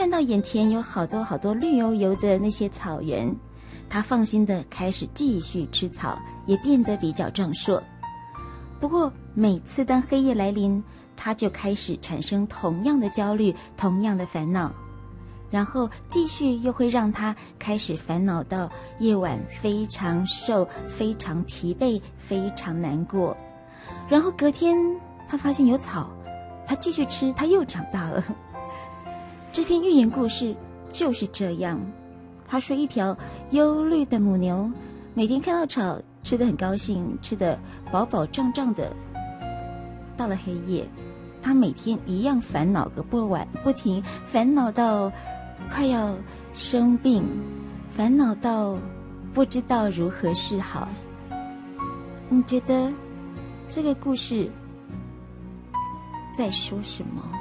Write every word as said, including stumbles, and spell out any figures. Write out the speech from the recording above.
看到眼前有好多好多绿油油的那些草原，他放心的开始继续吃草，也变得比较壮硕。不过每次当黑夜来临，他就开始产生同样的焦虑，同样的烦恼，然后继续又会让他开始烦恼到夜晚非常瘦，非常疲惫，非常难过。然后隔天他发现有草，他继续吃，他又长大了。这篇寓言故事就是这样。他说一条忧虑的母牛每天看到草吃得很高兴，吃得饱饱胀胀的。到了黑夜，他每天一样烦恼个不完不停，烦恼到快要生病，烦恼到不知道如何是好。你觉得这个故事在说什么？